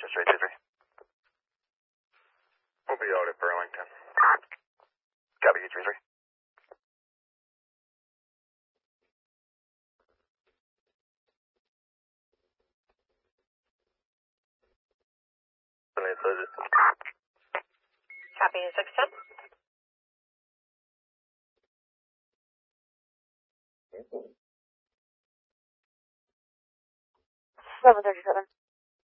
323. We'll be out at Burlington. Copy, 33. Copy, 610. 737.